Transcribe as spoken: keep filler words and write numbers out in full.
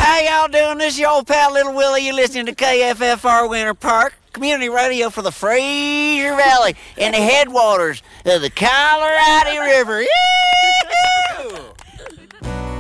How y'all doing? This is your old pal Little Willie. You're listening to K F F R Winter Park, community radio for the Fraser Valley and the headwaters of the Colorado River.